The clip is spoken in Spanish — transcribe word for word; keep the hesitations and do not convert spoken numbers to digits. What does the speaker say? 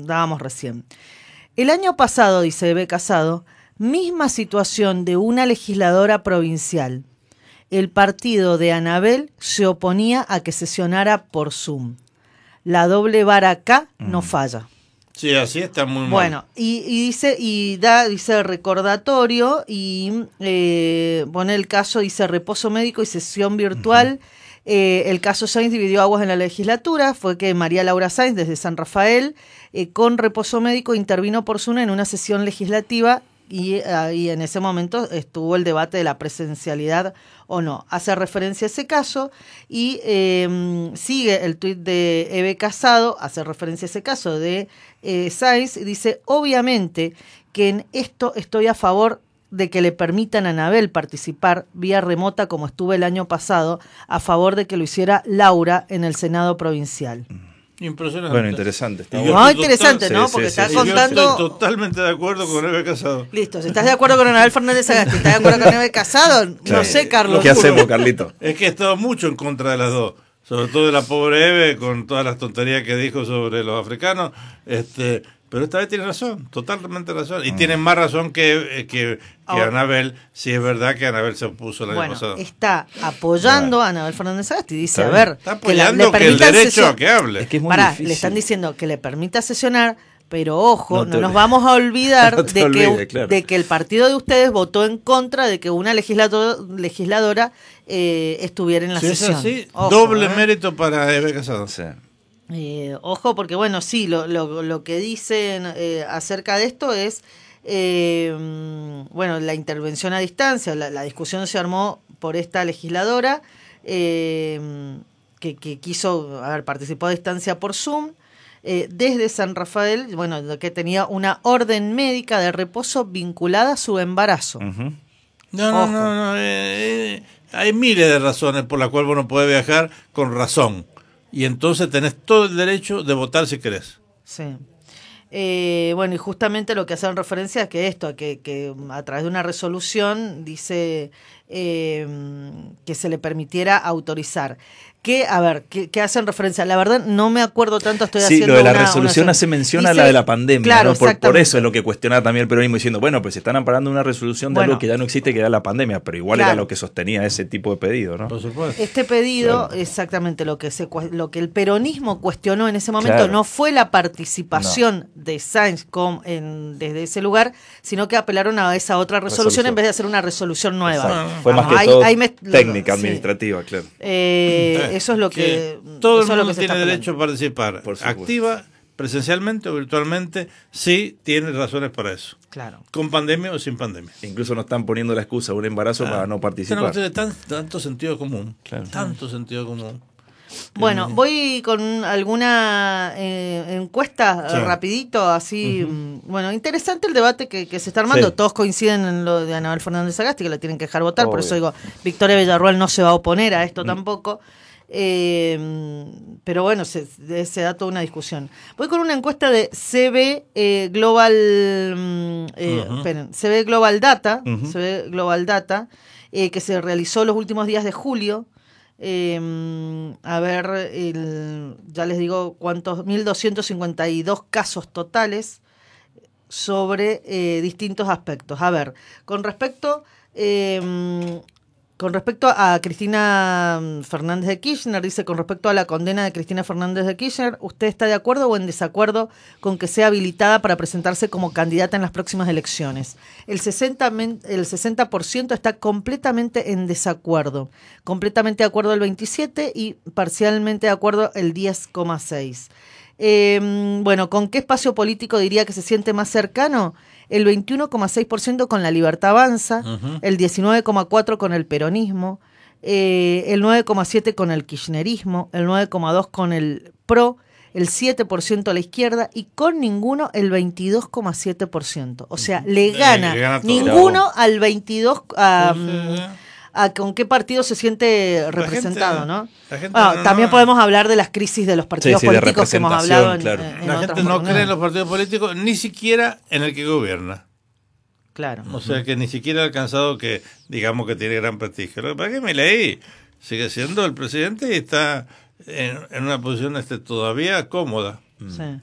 dábamos recién. El año pasado, dice Eve Casado, misma situación de una legisladora provincial. El partido de Anabel se oponía a que sesionara por Zoom. La doble vara acá mm. no falla. Sí, así está muy mal. Bueno, y, y dice, y da, dice recordatorio, y eh, pone el caso, dice reposo médico y sesión virtual. Uh-huh. Eh, el caso Sainz dividió aguas en la legislatura, fue que María Laura Sainz, desde San Rafael, eh, con reposo médico, intervino por Zoom en una sesión legislativa, y, uh, y en ese momento estuvo el debate de la presencialidad o no. Hace referencia a ese caso y eh, sigue el tuit de Eve Casado, hace referencia a ese caso de eh, Sainz, y dice, obviamente que en esto estoy a favor de que le permitan a Anabel participar vía remota como estuve el año pasado, a favor de que lo hiciera Laura en el Senado provincial. Impresionante. Bueno, interesante. Está bueno. No, interesante, ¿no? Porque sí, sí, está sí, contando... Yo estoy totalmente de acuerdo con Eve Casado. Listo, si estás de acuerdo con Anabel Fernández Sagasti, ¿estás de acuerdo con Eve Casado? Claro. No sé, Carlos. ¿Qué hacemos, Carlito? Es que he estado mucho en contra de las dos. Sobre todo de la pobre Eve, con todas las tonterías que dijo sobre los africanos. Este... Pero esta vez tiene razón, totalmente razón. Y mm. tiene más razón que, que, que oh. Anabel, si es verdad que Anabel se opuso el año bueno, pasado. Está apoyando a Anabel Fernández Sagasti. Dice, está a ver, está apoyando que, la, que el derecho sesion... a que hable. Es que es muy Pará, difícil. Le están diciendo que le permita sesionar, pero ojo, no, no nos vamos a olvidar no de, olvide, que, claro. de que el partido de ustedes votó en contra de que una legislador, legisladora eh, estuviera en la si sesión. Es así, ojo, doble ¿eh? mérito para Eve Casado. Sí. Eh, ojo, porque bueno, sí, lo, lo, lo que dicen eh, acerca de esto es, eh, bueno, la intervención a distancia, la, la discusión se armó por esta legisladora eh, que, que quiso, a ver, participó a distancia por Zoom, eh, desde San Rafael, bueno, que tenía una orden médica de reposo vinculada a su embarazo. Uh-huh. No, no, no, no, eh, eh, hay miles de razones por las cuales uno puede viajar con razón. Y entonces tenés todo el derecho de votar si querés. Sí. Eh, bueno, y justamente lo que hacen referencia es que esto, que, que a través de una resolución dice eh, que se le permitiera autorizar. Que, a ver, que, que hacen referencia. La verdad, no me acuerdo tanto, estoy sí, haciendo lo de la una, resolución una... hace mención dice, a la de la pandemia, claro, ¿no? por, por eso es lo que cuestionaba también el peronismo, diciendo, bueno, pues se están amparando una resolución de bueno, algo que ya no existe, que era la pandemia, pero igual claro. era lo que sostenía ese tipo de pedido, ¿no? Por supuesto. Este pedido, claro. exactamente lo que se lo que el peronismo cuestionó en ese momento, claro. no fue la participación no. de Sainz con, en, desde ese lugar, sino que apelaron a esa otra resolución, resolución. en vez de hacer una resolución nueva. Ah, fue más que ahí, todo ahí me, técnica, sí. administrativa, claro. Eh, eh, eso es lo que... que todo eso el mundo es lo que tiene derecho a participar, activa, presencialmente o virtualmente, sí tiene razones para eso. Claro. Con pandemia o sin pandemia. Incluso no están poniendo la excusa de un embarazo claro. para no participar. Es una cuestión de tan, tanto sentido común. Claro. Tanto sentido común. Bueno, voy con alguna eh, encuesta sí. rapidito, así, uh-huh. bueno, interesante el debate que, que se está armando, sí. todos coinciden en lo de Anabel Fernández Sagasti, que la tienen que dejar votar, Obvio. Por eso digo, Victoria Villarruel no se va a oponer a esto uh-huh. tampoco, eh, pero bueno, se, se da toda una discusión. Voy con una encuesta de C B eh, Global, eh, uh-huh. esperen, C B Global Data, uh-huh. C B Global Data, eh, que se realizó los últimos días de julio. Eh, a ver, el, ya les digo cuántos, mil doscientos cincuenta y dos casos totales sobre eh, distintos aspectos. A ver, con respecto eh, con respecto a Cristina Fernández de Kirchner, dice, con respecto a la condena de Cristina Fernández de Kirchner, ¿usted está de acuerdo o en desacuerdo con que sea habilitada para presentarse como candidata en las próximas elecciones? El sesenta, el sesenta por ciento está completamente en desacuerdo, completamente de acuerdo el veintisiete por ciento y parcialmente de acuerdo el diez coma seis por ciento. Eh, bueno, ¿con qué espacio político diría que se siente más cercano? El veintiuno coma seis por ciento con La Libertad Avanza, uh-huh. el diecinueve coma cuatro por ciento con el peronismo, eh, el nueve coma siete por ciento con el kirchnerismo, el nueve coma dos por ciento con el PRO, el siete por ciento a la izquierda y con ninguno el veintidós coma siete por ciento. O sea, le gana, eh, le gana ninguno al veintidós por ciento. Um, a con qué partido se siente representado, gente, ¿no? Bueno, no, también no, podemos hablar de las crisis de los partidos sí, sí, políticos que hemos hablado en, claro. en, en la gente no cree en los partidos políticos, ni siquiera en el que gobierna. Claro. O sea que ni siquiera ha alcanzado que, digamos que tiene gran prestigio. Lo que pasa es que Milei sigue siendo el presidente y está en, en una posición este, todavía cómoda. Sí.